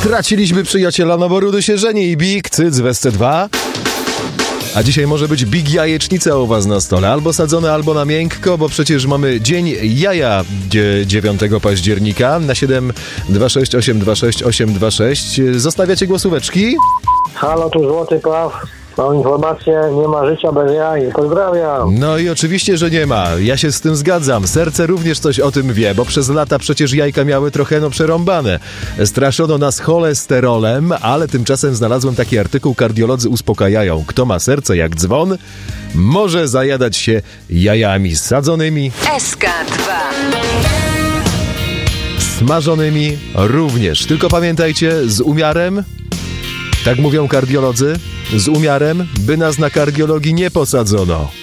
Straciliśmy przyjaciela, no bo Rudy się żeni i Big Cyc w SC2. A dzisiaj może być Big Jajecznica u was na stole. Albo sadzone, albo na miękko, bo przecież mamy Dzień Jaja 9 października na 726 826 826. Zostawiacie głosóweczki? Halo, tu Złoty Paw. Mam informację, nie ma życia bez jaj. Pozdrawiam. No i oczywiście, że nie ma. Ja się z tym zgadzam. Serce również coś o tym wie, bo przez lata przecież jajka miały trochę przerąbane. Straszono nas cholesterolem, ale tymczasem znalazłem taki artykuł. Kardiolodzy uspokajają. Kto ma serce jak dzwon, może zajadać się jajami sadzonymi. SK2. Smażonymi również. Tylko pamiętajcie, z umiarem, tak mówią kardiolodzy, z umiarem, by nas na kardiologii nie posadzono.